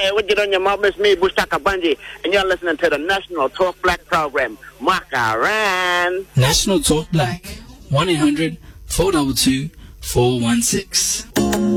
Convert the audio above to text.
Hey, what you doing? Your mom is me, Bushaka Banji, and you're listening to the National Talk Black program. Makaran. National Talk Black, 1-800-422-416.